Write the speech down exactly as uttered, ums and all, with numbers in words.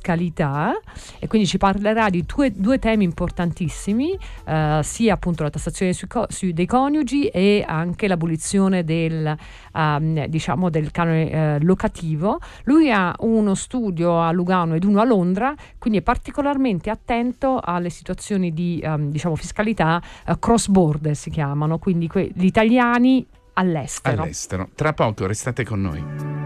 fiscalità, e quindi ci parlerà di due, due temi importantissimi, eh, sia appunto la tassazione sui, co- sui dei coniugi e anche l'abolizione del, um, diciamo del canone eh, locativo. Lui ha uno studio a Lugano ed uno a Londra, quindi è particolarmente attento alle situazioni di um, diciamo fiscalità uh, cross border, si chiamano, quindi que- gli italiani all'estero. All'estero. Tra poco restate con noi.